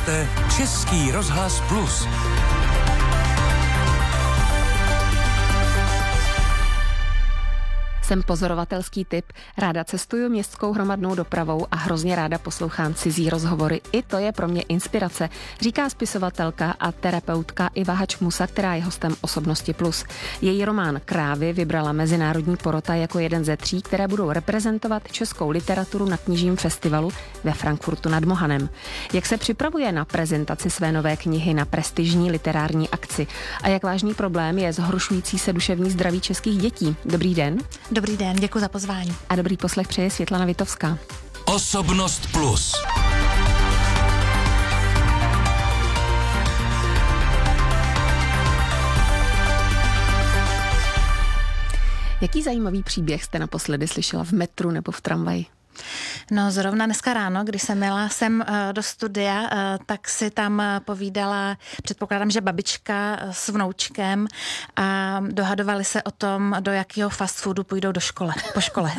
Posloucháte Český rozhlas Plus. Jsem pozorovatelský typ, ráda cestuju městskou hromadnou dopravou a hrozně ráda poslouchám cizí rozhovory. I to je pro mě inspirace, říká spisovatelka a terapeutka Iva Hačmusa, která je hostem Osobnosti Plus. Její román Krávy vybrala mezinárodní porota jako jeden ze 3, které budou reprezentovat českou literaturu na knižním festivalu ve Frankfurtu nad Mohanem. Jak se připravuje na prezentaci své nové knihy na prestižní literární akci a jak vážný problém je zhoršující se duševní zdraví českých dětí. Dobrý den. Dobrý den, děkuji za pozvání. A dobrý poslech přeje Světlana Vitovská. Osobnost Plus. Jaký zajímavý příběh jste naposledy slyšela v metru nebo v tramvaji? No zrovna dneska ráno, když jsem jela sem do studia, tak si tam povídala, předpokládám, že babička s vnoučkem a dohadovali se o tom, do jakého fast foodu půjdou po škole.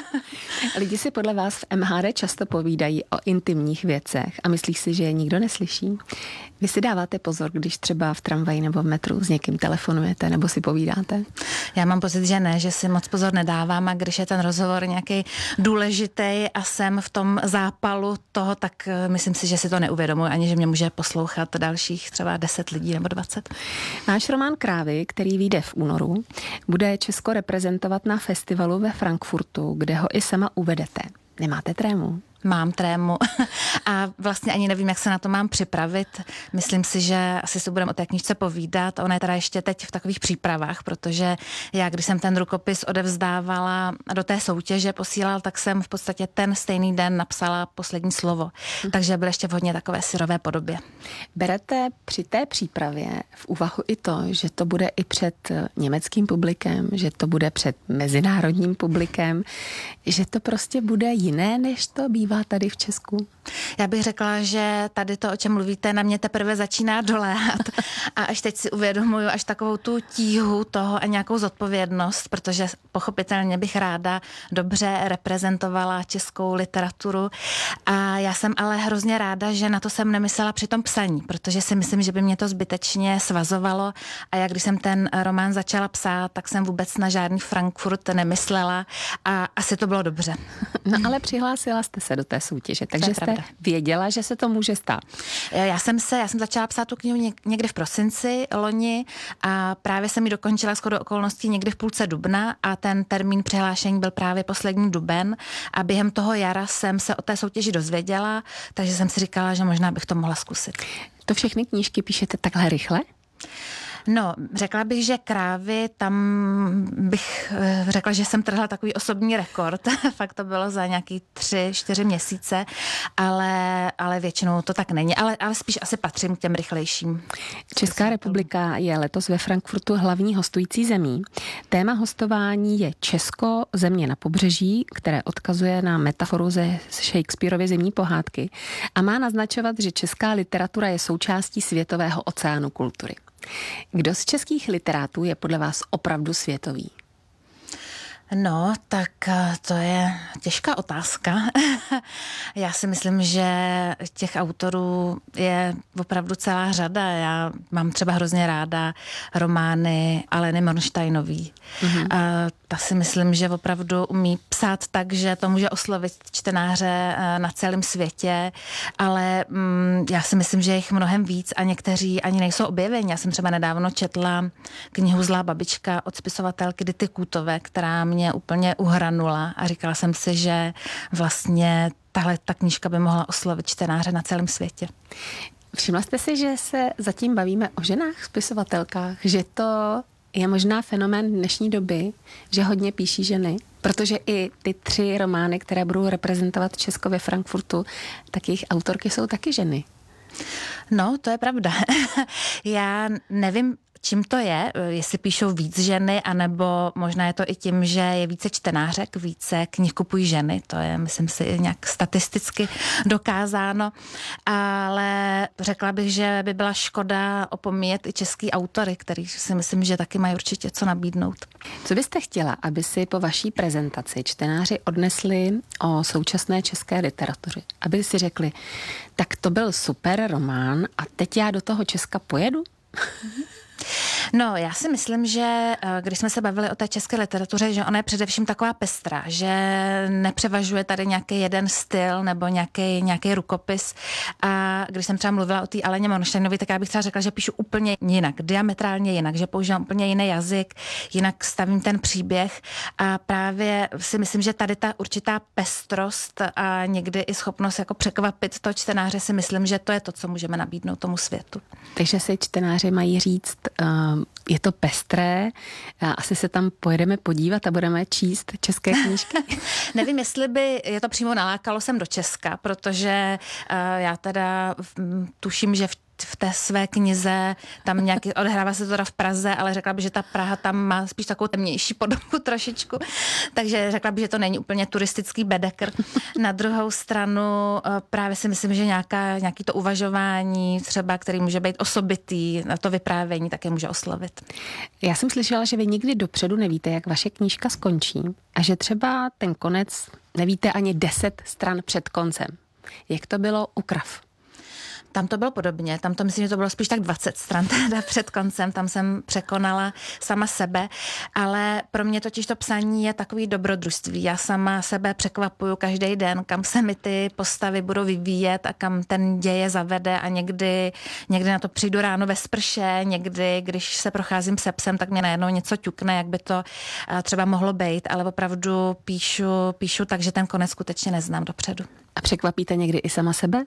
Lidi si podle vás v MHD často povídají o intimních věcech a myslí si, že je nikdo neslyší. Vy si dáváte pozor, když třeba v tramvaji nebo v metru s někým telefonujete nebo si povídáte? Já mám pocit, že ne, že si moc pozor nedávám a když je ten rozhovor nějaký důležitý a jsem v tom zápalu toho, tak myslím si, že si to neuvědomuji, ani že mě může poslouchat dalších třeba 10 lidí nebo 20. Náš román Krávy, který vyjde v únoru, bude Česko reprezentovat na festivalu ve Frankfurtu, kde ho i sama uvedete. Nemáte trému? Mám trému a vlastně ani nevím, jak se na to mám připravit. Myslím si, že asi si budeme o té knížce povídat. Ona je teda ještě teď v takových přípravách, protože já, když jsem ten rukopis odevzdávala do té soutěže, posílal, tak jsem v podstatě ten stejný den napsala poslední slovo. Takže byl ještě v hodně takové syrové podobě. Berete při té přípravě v úvahu i to, že to bude i před německým publikem, že to bude před mezinárodním publikem, že to prostě bude jiné, než to bývá tady v Česku? Já bych řekla, že tady to, o čem mluvíte, na mě teprve začíná doléhat a až teď si uvědomuju až takovou tu tíhu toho a nějakou zodpovědnost, protože pochopitelně bych ráda dobře reprezentovala českou literaturu a já jsem ale hrozně ráda, že na to jsem nemyslela při tom psaní, protože si myslím, že by mě to zbytečně svazovalo a jak když jsem ten román začala psát, tak jsem vůbec na žádný Frankfurt nemyslela a asi to bylo dobře. No ale přihlásila jste se do té soutěže, takže jste věděla, že se to může stát. Já jsem začala psát tu knihu někdy v prosinci loni a právě jsem ji dokončila shodou okolností někdy v půlce dubna a ten termín přihlášení byl právě poslední duben a během toho jara jsem se o té soutěži dozvěděla, takže jsem si říkala, že možná bych to mohla zkusit. To všechny knížky píšete takhle rychle? No, řekla bych, že Krávy, tam bych řekla, že jsem trhla takový osobní rekord. Fakt to bylo za nějaký 3-4 měsíce, ale většinou to tak není. Ale spíš asi patřím k těm rychlejším. Česká republika je letos ve Frankfurtu hlavní hostující zemí. Téma hostování je Česko, země na pobřeží, které odkazuje na metaforu ze Shakespearovy Zimní pohádky a má naznačovat, že česká literatura je součástí světového oceánu kultury. Kdo z českých literátů je podle vás opravdu světový? No, tak to je těžká otázka. Já si myslím, že těch autorů je opravdu celá řada. Já mám třeba hrozně ráda romány Aleny Mornsteinový. Ta si myslím, že opravdu umí psát tak, že to může oslovit čtenáře na celém světě, ale já si myslím, že je jich mnohem víc a někteří ani nejsou objeveni. Já jsem třeba nedávno četla knihu Zlá babička od spisovatelky Dity Kůtové, která mě úplně uhranula a říkala jsem si, že vlastně ta knížka by mohla oslovit čtenáře na celém světě. Všimla jste si, že se zatím bavíme o ženách spisovatelkách, že to je možná fenomén dnešní doby, že hodně píší ženy, protože i ty 3 romány, které budou reprezentovat Česko ve Frankfurtu, tak jejich autorky jsou taky ženy. No, to je pravda. Já nevím, čím to je, jestli píšou víc ženy, anebo možná je to i tím, že je více čtenářek, více knih kupují ženy, to je, myslím si, nějak statisticky dokázáno, ale řekla bych, že by byla škoda opomíjet i český autory, který si myslím, že taky mají určitě co nabídnout. Co byste chtěla, aby si po vaší prezentaci čtenáři odnesli o současné české literatuře? Aby si řekli, tak to byl super román a teď já do toho Česka pojedu? No, já si myslím, že když jsme se bavili o té české literatuře, že ona je především taková pestrá, že nepřevažuje tady nějaký jeden styl nebo nějaký rukopis. A když jsem třeba mluvila o té Aleně Monštejnové, tak já bych třeba řekla, že píšu úplně jinak, diametrálně jinak, že používám úplně jiný jazyk, jinak stavím ten příběh a právě si myslím, že tady ta určitá pestrost a někdy i schopnost jako překvapit to čtenáře, si myslím, že to je to, co můžeme nabídnout tomu světu. Takže si čtenáři mají říct, je to pestré, asi se tam pojedeme podívat a budeme číst české knížky. Nevím, jestli by je to přímo nalákalo sem do Česka, protože já teda tuším, že v té své knize, tam nějaký, odhrává se to teda v Praze, ale řekla bych, že ta Praha tam má spíš takovou temnější podobu trošičku, takže řekla bych, že to není úplně turistický bedekr. Na druhou stranu právě si myslím, že nějaký to uvažování třeba, který může být osobitý, na to vyprávění také může oslovit. Já jsem slyšela, že vy nikdy dopředu nevíte, jak vaše knížka skončí a že třeba ten konec nevíte ani 10 stran před koncem. Jak to bylo u Krav? Tam to bylo podobně, tam to myslím, že to bylo spíš tak 20 stran teda před koncem, tam jsem překonala sama sebe, ale pro mě totiž to psaní je takový dobrodružství. Já sama sebe překvapuju každý den, kam se mi ty postavy budou vyvíjet a kam ten děje zavede a někdy na to přijdu ráno ve sprše, někdy, když se procházím se psem, tak mě najednou něco ťukne, jak by to třeba mohlo být, ale opravdu píšu tak, že ten konec skutečně neznám dopředu. A překvapíte někdy i sama sebe?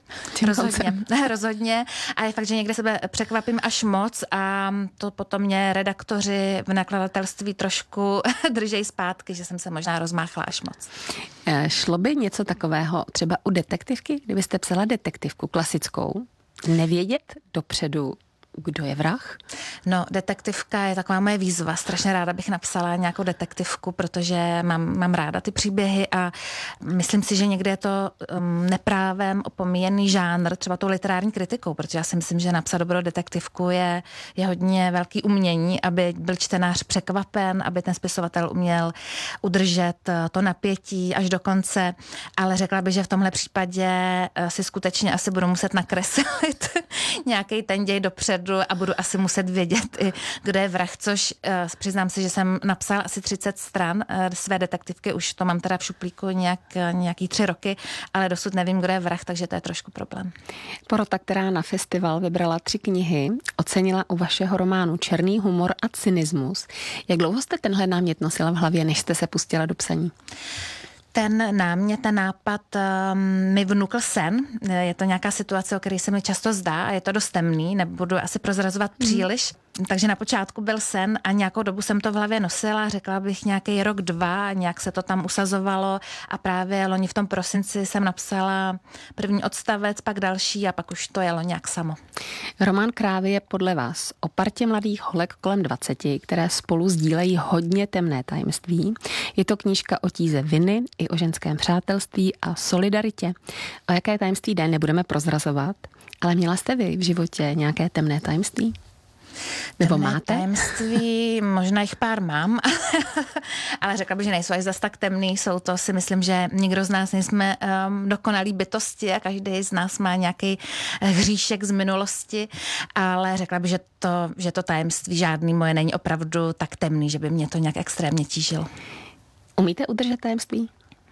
Rozhodně. A je fakt, že někde sebe překvapím až moc a to potom mě redaktoři v nakladatelství trošku držej zpátky, že jsem se možná rozmáchla až moc. Šlo by něco takového třeba u detektivky, kdybyste psala detektivku klasickou, nevědět dopředu, kdo je vrah? No, detektivka je taková moje výzva. Strašně ráda bych napsala nějakou detektivku, protože mám ráda ty příběhy a myslím si, že někdy je to neprávem opomíjený žánr, třeba tou literární kritikou, protože já si myslím, že napsat dobrou detektivku je hodně velký umění, aby byl čtenář překvapen, aby ten spisovatel uměl udržet to napětí až do konce, ale řekla bych, že v tomhle případě si skutečně asi budu muset nakreslit nějaký ten děj dopředu a budu asi muset vědět i, kdo je vrah, což přiznám si, že jsem napsala asi 30 stran své detektivky, už to mám teda v šuplíku nějaký 3 roky, ale dosud nevím, kdo je vrah, takže to je trošku problém. Porota, která na festival vybrala 3 knihy, ocenila u vašeho románu Černý humor a cynismus. Jak dlouho jste tenhle námět nosila v hlavě, než jste se pustila do psaní? Ten nápad mi vnukl sen. Je to nějaká situace, o které se mi často zdá a je to dost temný, nebudu asi prozrazovat příliš. Takže na počátku byl sen a nějakou dobu jsem to v hlavě nosila, řekla bych nějaký rok, 2, nějak se to tam usazovalo a právě loni v tom prosinci jsem napsala první odstavec, pak další a pak už to jelo nějak samo. Román Krávy je podle vás o partě mladých holek kolem 20, které spolu sdílejí hodně temné tajemství. Je to knížka o tíze viny i o ženském přátelství a solidaritě. O jaké tajemství jde, nebudeme prozrazovat, ale měla jste vy v životě nějaké temné tajemství? Nebo máte? Tajemství, možná jich pár mám, ale řekla bych, že nejsou až zas tak temný. Jsou to, si myslím, že nikdo z nás nejsme dokonalý bytosti a každý z nás má nějaký hříšek z minulosti, ale řekla bych, že to tajemství žádný moje není opravdu tak temný, že by mě to nějak extrémně tížilo. Umíte udržet tajemství?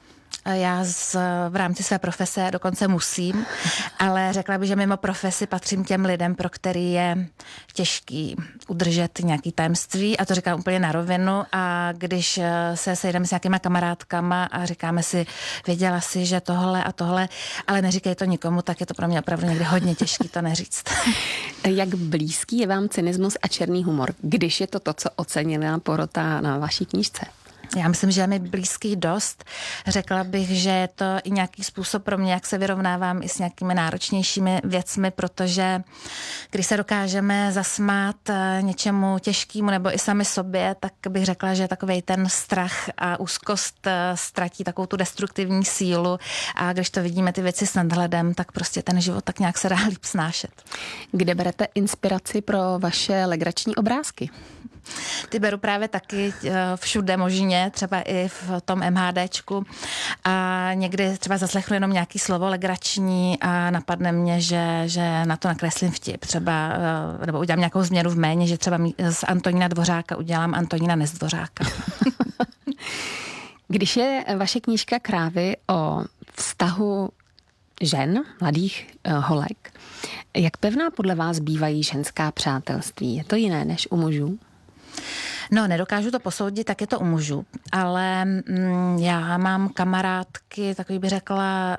Já v rámci své profese dokonce musím, ale řekla bych, že mimo profesi patřím těm lidem, pro který je těžký udržet nějaký tajemství a to říkám úplně na rovinu a když se sejdeme s nějakýma kamarádkama a říkáme si, věděla si, že tohle a tohle, ale neříkej to nikomu, tak je to pro mě opravdu někdy hodně těžký to neříct. Jak blízký je vám cynismus a černý humor, když je to, co ocenila porota na vaší knížce? Já myslím, že je mi blízký dost. Řekla bych, že je to i nějaký způsob pro mě, jak se vyrovnávám i s nějakými náročnějšími věcmi, protože když se dokážeme zasmát něčemu těžkému nebo i sami sobě, tak bych řekla, že takovej ten strach a úzkost ztratí takovou tu destruktivní sílu a když to vidíme ty věci s nadhledem, tak prostě ten život tak nějak se dá líp snášet. Kde berete inspiraci pro vaše legrační obrázky? Ty beru právě taky všude možně, třeba i v tom MHDčku a někdy třeba zaslechnu jenom nějaký slovo legrační a napadne mě, že na to nakreslím vtip třeba, nebo udělám nějakou změnu v jméně, že třeba z Antonína Dvořáka udělám Antonína Nezdvořáka. Když je vaše knížka Krávy o vztahu žen, mladých holek, jak pevná podle vás bývají ženská přátelství? Je to jiné než u mužů? No, nedokážu to posoudit, tak je to u mužů, ale já mám kamarádky, takový bych řekla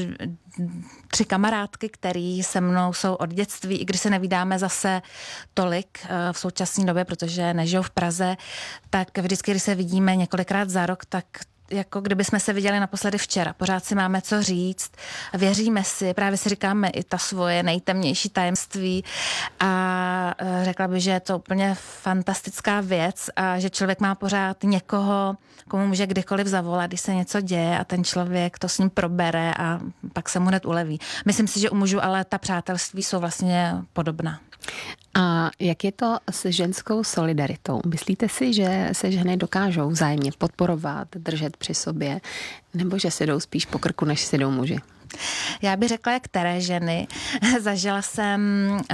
3 kamarádky, které se mnou jsou od dětství, i když se nevídáme zase tolik v současné době, protože nežijou v Praze, tak vždycky, když se vidíme několikrát za rok, tak jako kdyby jsme se viděli naposledy včera. Pořád si máme co říct, věříme si, právě si říkáme i ta svoje nejtemnější tajemství a řekla bych, že je to úplně fantastická věc a že člověk má pořád někoho, komu může kdykoliv zavolat, když se něco děje a ten člověk to s ním probere a pak se mu hned uleví. Myslím si, že u mužů ale ta přátelství jsou vlastně podobná. A jak je to s ženskou solidaritou? Myslíte si, že se ženy dokážou vzájemně podporovat, držet při sobě, nebo že si jdou spíš po krku, než si jdou muži? Já bych řekla, jak které ženy. Zažila jsem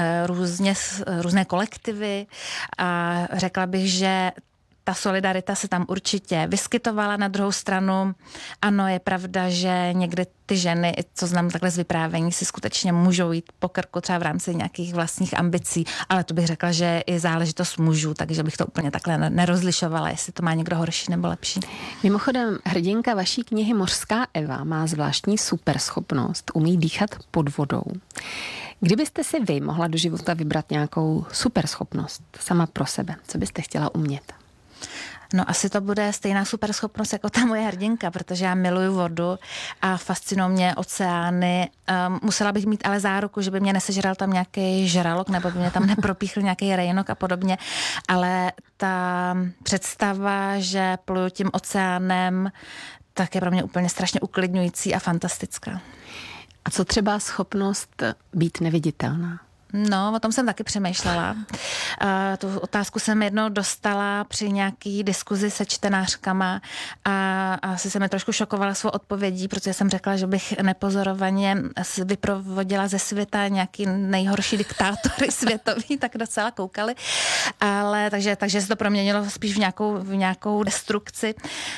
různé kolektivy a řekla bych, že ta solidarita se tam určitě vyskytovala. Na druhou stranu, ano, je pravda, že někdy ty ženy, co znám takhle z vyprávění, si skutečně můžou jít po krku třeba v rámci nějakých vlastních ambicí, ale to bych řekla, že je i záležitost mužů, takže bych to úplně takhle nerozlišovala, jestli to má někdo horší nebo lepší. Mimochodem, hrdinka vaší knihy Mořská Eva má zvláštní superschopnost, umí dýchat pod vodou. Kdybyste si vy mohla do života vybrat nějakou superschopnost sama pro sebe, co byste chtěla umět? No asi to bude stejná superschopnost jako ta moje hrdinka, protože já miluju vodu a fascinují mě oceány. Musela bych mít ale záruku, že by mě nesežral tam nějaký žralok nebo by mě tam nepropíchl nějaký rejnok a podobně, ale ta představa, že pluju tím oceánem, tak je pro mě úplně strašně uklidňující a fantastická. A co třeba schopnost být neviditelná? No, o tom jsem taky přemýšlela. Tu otázku jsem jednou dostala při nějaký diskuzi se čtenářkama a asi se mi trošku šokovala svou odpovědí, protože jsem řekla, že bych nepozorovaně vyprovodila ze světa nějaký nejhorší diktátory světový, tak docela koukali. Ale takže se to proměnilo spíš v nějakou destrukci,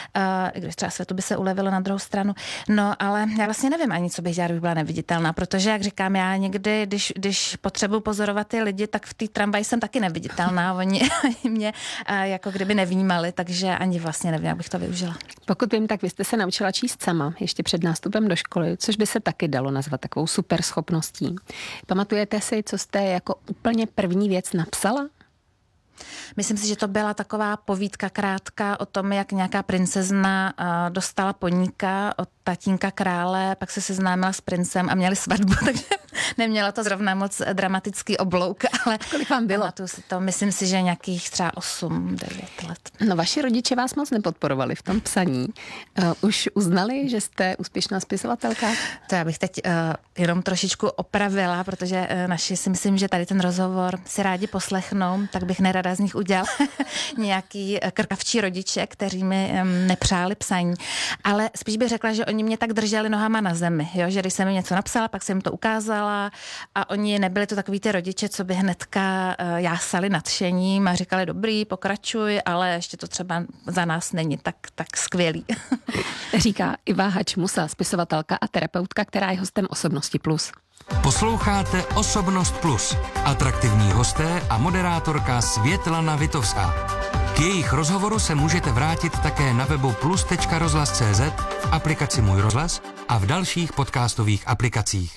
i když třeba světu by se ulevilo na druhou stranu. No, ale já vlastně nevím ani, co bych dělala, kdybych byla neviditelná, protože, jak říkám, já někdy, když potřebuji pozorovat ty lidi, tak v té tramvaji jsem taky neviditelná. Oni mě jako kdyby nevnímali, takže ani vlastně nevím, jak bych to využila. Pokud vím, tak vy jste se naučila číst sama ještě před nástupem do školy, což by se taky dalo nazvat takovou super schopností. Pamatujete si, co jste jako úplně první věc napsala? Myslím si, že to byla taková povídka krátká o tom, jak nějaká princezna dostala poníka od tatínka krále, pak se seznámila s princem a měli svatbu, takže neměla to zrovna moc dramatický oblouk, ale kolik vám bylo? Si to, myslím si, že nějakých třeba 8-9 let. No, vaši rodiče vás moc nepodporovali v tom psaní. Už uznali, že jste úspěšná spisovatelka? To já bych teď jenom trošičku opravila, protože naši si myslím, že tady ten rozhovor si rádi poslechnou, tak bych nerada z nich udělal nějaký krkavčí rodiče, kteří mi nepřáli psaní. Ale spíš bych řekla, že oni mě tak drželi nohama na zemi, jo? Že když jsem mi něco napsala, pak jsem jim to ukázala a oni nebyli to takový ty rodiče, co by hnedka jásali nadšením a říkali dobrý, pokračuj, ale ještě to třeba za nás není tak skvělý. Říká Iva Hačmusa, spisovatelka a terapeutka, která je hostem Osobnosti Plus. Posloucháte Osobnost Plus. Atraktivní hosté a moderátorka Světlana Vitovská. K jejich rozhovoru se můžete vrátit také na webu plus.rozhlas.cz, v aplikaci Můj rozhlas a v dalších podcastových aplikacích.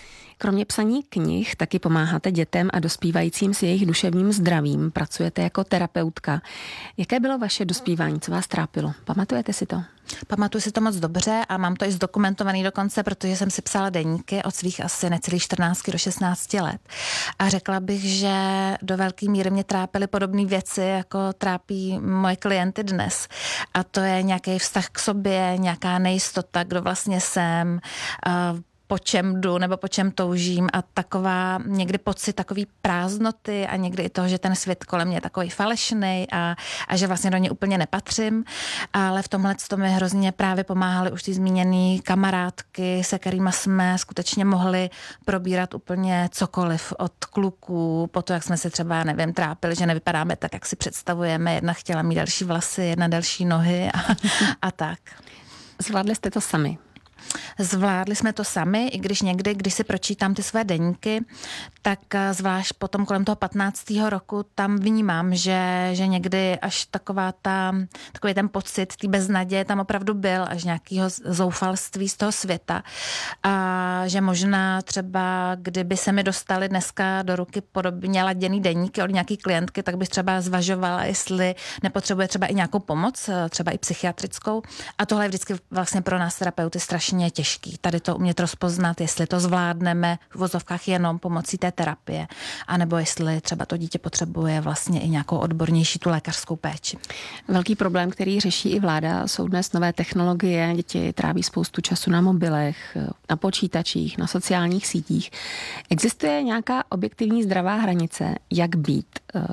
Kromě psaní knih taky pomáháte dětem a dospívajícím s jejich duševním zdravím. Pracujete jako terapeutka. Jaké bylo vaše dospívání? Co vás trápilo? Pamatujete si to? Pamatuju si to moc dobře a mám to i zdokumentovaný dokonce, protože jsem si psala deníky od svých asi necelých 14 do 16 let. A řekla bych, že do velké míry mě trápily podobné věci, jako trápí moje klienty dnes. A to je nějaký vztah k sobě, nějaká nejistota, kdo vlastně jsem, po čem jdu nebo po čem toužím a taková někdy pocit takový prázdnoty a někdy i toho, že ten svět kolem mě je takový falešný a že vlastně do něj úplně nepatřím. Ale v tomhle to mi hrozně právě pomáhaly už ty zmíněné kamarádky, se kterými jsme skutečně mohli probírat úplně cokoliv od kluků, po to, jak jsme se třeba, nevím, trápili, že nevypadáme tak, jak si představujeme. Jedna chtěla mít další vlasy, jedna další nohy a tak. Zvládli jste to sami? Zvládli jsme to sami, i když někdy, když si pročítám ty své deníky, tak zvlášť potom kolem toho 15. roku tam vnímám, že někdy až takový ten pocit té beznaděje tam opravdu byl, až nějakého zoufalství z toho světa. A že možná třeba, kdyby se mi dostaly dneska do ruky podobně laděný deníky od nějaký klientky, tak bych třeba zvažovala, jestli nepotřebuje třeba i nějakou pomoc, třeba i psychiatrickou. A tohle je vždycky vlastně pro nás terapeuty strašně těžký. Tady to umět rozpoznat, jestli to zvládneme v vozovkách jenom pomocí té terapie, anebo jestli třeba to dítě potřebuje vlastně i nějakou odbornější tu lékařskou péči. Velký problém, který řeší i vláda, jsou dnes nové technologie. Děti tráví spoustu času na mobilech, na počítačích, na sociálních sítích. Existuje nějaká objektivní zdravá hranice, jak být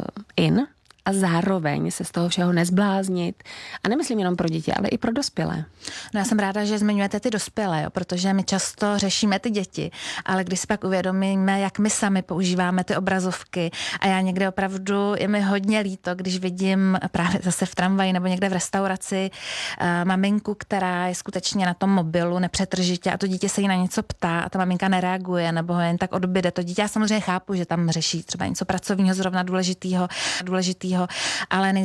a zároveň se z toho všeho nezbláznit. A nemyslím jenom pro děti, ale i pro dospělé. No já jsem ráda, že zmiňujete ty dospělé, protože my často řešíme ty děti, ale když si pak uvědomíme, jak my sami používáme ty obrazovky a já někde opravdu je mi hodně líto, když vidím právě zase v tramvaji nebo někde v restauraci maminku, která je skutečně na tom mobilu nepřetržitě a to dítě se jí na něco ptá a ta maminka nereaguje nebo ho jen tak odbyde. To dítě já samozřejmě chápu, že tam řeší třeba něco pracovního zrovna důležitýho, ale